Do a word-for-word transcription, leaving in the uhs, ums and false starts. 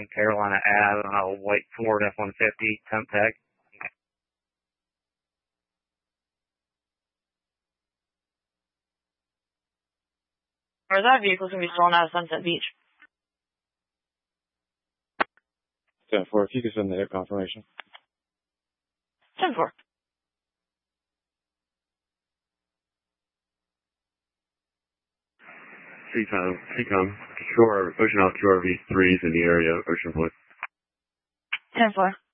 Carolina Ave, uh, White Ford F one fifty, temp tech. Or that vehicle's going to be stolen out of Sunset Beach. ten four, if you could send the hit confirmation. ten four. C-Time, C-Com, Q R, Ocean Isle Q R V three is in the area, Ocean Point. ten four.